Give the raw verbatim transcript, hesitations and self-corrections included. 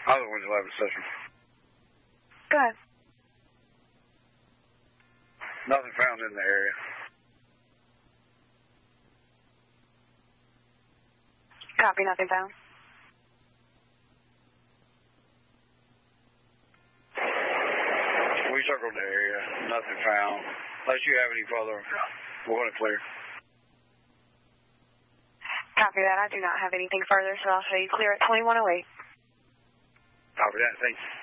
Other one's eleven session. Go ahead. Nothing found in the area. Copy, nothing found. We circled the area. Nothing found. Unless you have any further, we're going to clear. Copy that. I do not have anything further, so I'll show you clear at twenty-one oh eight. Copy that. Thanks.